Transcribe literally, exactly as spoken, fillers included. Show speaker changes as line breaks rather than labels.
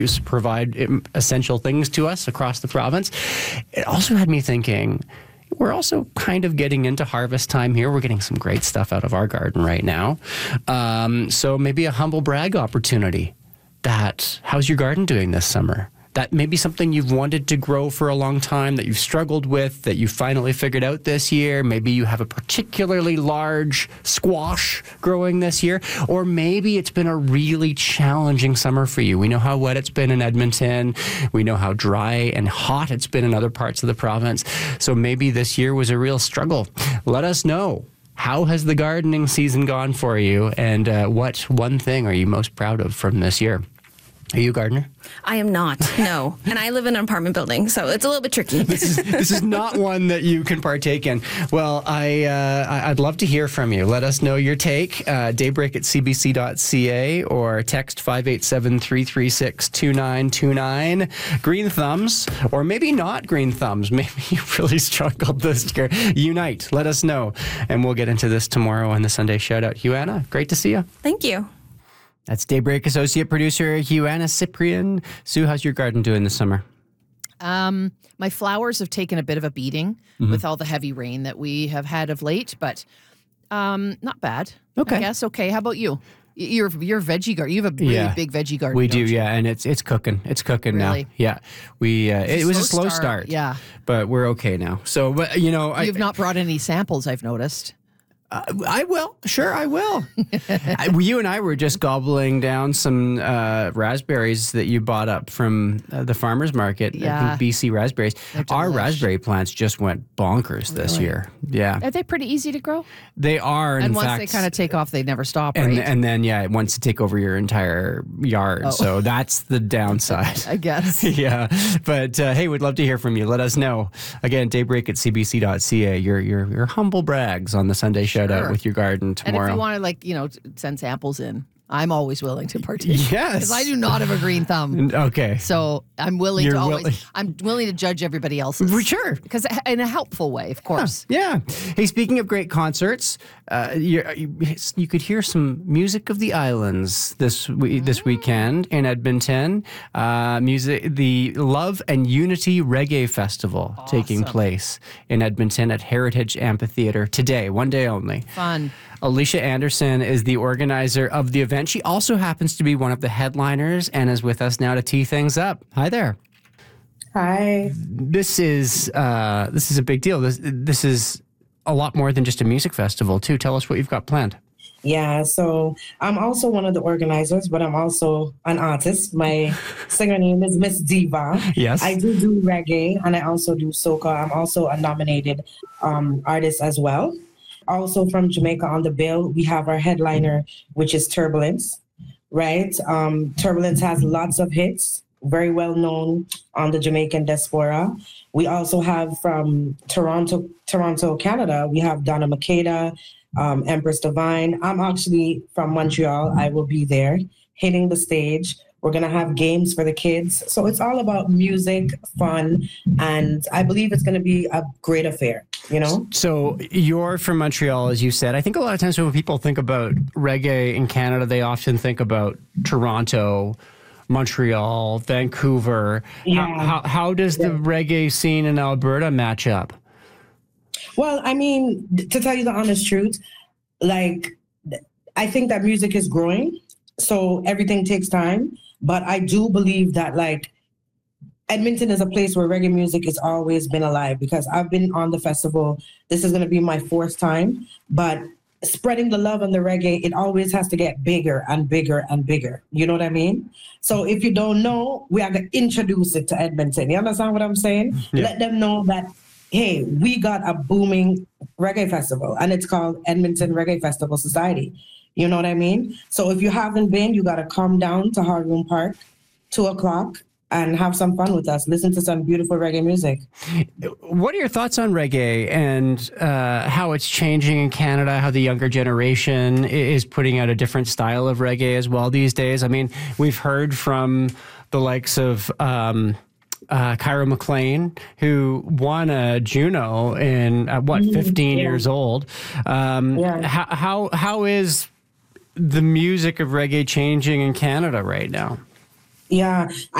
provide essential things to us across the province. It also had me thinking, we're also kind of getting into harvest time here. We're getting some great stuff out of our garden right now. Um, so maybe a humble brag opportunity. That, how's your garden doing this summer? That may be something you've wanted to grow for a long time, that you've struggled with, that you finally figured out this year. Maybe you have a particularly large squash growing this year, or maybe it's been a really challenging summer for you. We know how wet it's been in Edmonton. We know how dry and hot it's been in other parts of the province. So maybe this year was a real struggle. Let us know. How has the gardening season gone for you, and uh, what one thing are you most proud of from this year? Are you a gardener?
I am not, no. And I live in an apartment building, so it's a little bit tricky.
This is this is not one that you can partake in. Well, I, uh, I'd love to hear from you. Let us know your take, uh, daybreak at c b c dot c a, or text five eight seven, three three six, two nine two nine. Green thumbs, or maybe not green thumbs. Maybe you really struggled this year. Unite, let us know. And we'll get into this tomorrow on the Sunday Shoutout. Huana, great to see you.
Thank you.
That's Daybreak Associate Producer Huana Cyprian. Sue, how's your garden doing this summer?
Um, my flowers have taken a bit of a beating mm-hmm. with all the heavy rain that we have had of late, but um, not bad.
Okay.
I guess. Okay. How about you? You're you're veggie garden. You have a really
yeah.
big veggie garden.
We do,
you?
yeah, and it's it's cooking. It's cooking
really?
now. Yeah, we. Uh, it, it was a slow
start.
start.
Yeah,
but we're okay now. So, but you know,
you've I, not brought any samples. I've noticed.
Uh, I will. Sure, I will. I, you and I were just gobbling down some uh, raspberries that you bought up from uh, the farmer's market.
Yeah.
I think B C raspberries. Our raspberry plants just went bonkers this
really?
year. Yeah.
Are they pretty easy to grow?
They are, in
And once
fact,
they kind of take off, they never stop,
and,
right?
And then, yeah, it wants to take over your entire yard.
Oh.
So that's the downside.
I guess.
Yeah. But, uh, hey, we'd love to hear from you. Let us know. Again, daybreak at c b c dot c a. Your, your, your humble brags on the Sunday
Sure.
Shoutout with your garden tomorrow.
And if you want to, like, you know, send samples in, I'm always willing to partake.
Yes.
Because I do not have a green thumb.
Okay.
So I'm willing
You're
to always,
willing.
I'm willing to judge everybody else's.
Sure.
Because in a helpful way, of course.
Yeah. yeah. Hey, speaking of great concerts, uh, you, you, you could hear some Music of the Islands this we, this weekend in Edmonton. Uh, music, the Love and Unity Reggae Festival
Awesome.
taking place in Edmonton at Heritage Amphitheatre today, one day only.
Fun.
Alicia Anderson is the organizer of the event. She also happens to be one of the headliners and is with us now to tee things up. Hi there.
Hi.
This is uh, this is a big deal. This this is a lot more than just a music festival, too. Tell us what you've got planned.
Yeah, so I'm also one of the organizers, but I'm also an artist. My singer name is Miss Diva.
Yes.
I do do reggae, and I also do soca. I'm also a nominated um, artist as well. Also from Jamaica on the bill, we have our headliner, which is Turbulence, right? Um, Turbulence has lots of hits, very well known on the Jamaican diaspora. We also have from Toronto, Toronto, Canada, we have Donna Makeda, um, Empress Divine. I'm actually from Montreal. I will be there hitting the stage. We're going to have games for the kids. So it's all about music, fun, and I believe it's going to be a great affair, you know?
So you're from Montreal, as you said. I think a lot of times when people think about reggae in Canada, they often think about Toronto, Montreal, Vancouver.
Yeah.
How, how, how does the reggae scene in Alberta match up?
Well, I mean, to tell you the honest truth, like, I think that music is growing, so everything takes time. But I do believe that, like, Edmonton is a place where reggae music has always been alive, because I've been on the festival. This is going to be my fourth time, but spreading the love and the reggae, it always has to get bigger and bigger and bigger. You know what I mean? So if you don't know, we are going to introduce it to Edmonton. You understand what I'm saying? Yeah. Let them know that, hey, we got a booming reggae festival, and it's called Edmonton Reggae Festival Society. You know what I mean? So if you haven't been, you got to come down to Hard Room Park, two o'clock, and have some fun with us. Listen to some beautiful reggae music.
What are your thoughts on reggae and uh, how it's changing in Canada, how the younger generation is putting out a different style of reggae as well these days? I mean, we've heard from the likes of um, uh, Kyra McLean, who won a Juno in, uh, what, fifteen yeah. years old. Um, yeah. how, how How is the music of reggae changing in Canada right now?
Yeah.